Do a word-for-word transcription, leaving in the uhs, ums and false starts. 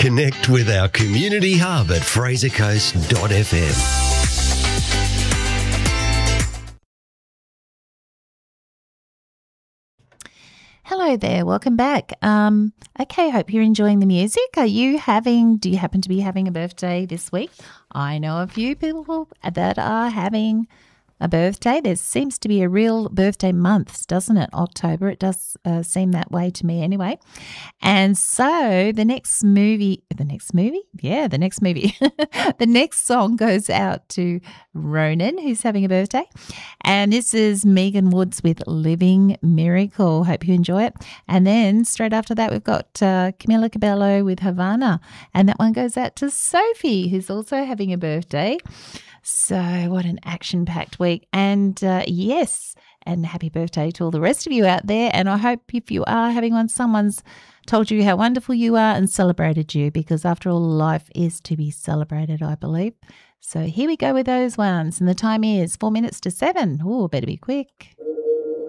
Connect with our community hub at fraser coast dot f m. Hello there, welcome back. Um, okay, hope you're enjoying the music. Are you having, do you happen to be having a birthday this week? I know a few people that are having a birthday. There seems to be a real birthday month, doesn't it? October. It does uh, seem that way to me anyway. And so the next movie, the next movie? Yeah, the next movie. The next song goes out to Ronan, who's having a birthday. And this is Megan Woods with Living Miracle. Hope you enjoy it. And then straight after that, we've got uh, Camila Cabello with Havana. And that one goes out to Sophie, who's also having a birthday. So what an action-packed week. And uh, yes, and happy birthday to all the rest of you out there. And I hope if you are having one, someone's told you how wonderful you are and celebrated you, because after all, life is to be celebrated, I believe. So here we go with those ones. And the time is four minutes to seven. Oh, better be quick.